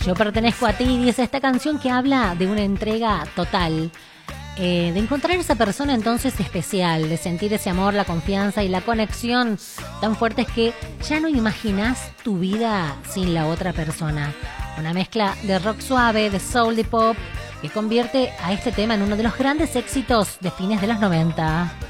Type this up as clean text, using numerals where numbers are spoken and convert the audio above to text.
Yo pertenezco a ti, dice esta canción que habla de una entrega total. De encontrar esa persona entonces especial, de sentir ese amor, la confianza y la conexión tan fuertes que ya no imaginás tu vida sin la otra persona. Una mezcla de rock suave, de soul, de pop, que convierte a este tema en uno de los grandes éxitos de fines de los 90.